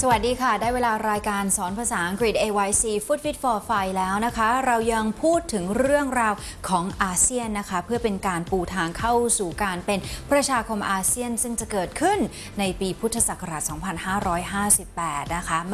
วัสดีค่ะได้เวลารายการสอนภาษาอังกฤษ AYC Food Fit for Five แล้วนะคะเรายังพูดถึงเรื่องราวของอาเซียนนะคะเพื่อเป็นการปูทางเข้าสู่การเป็นประชาคมอาเซียนซึ่งจะเกิดขึ้นในปีพุทธศักราช 2558 นะคะ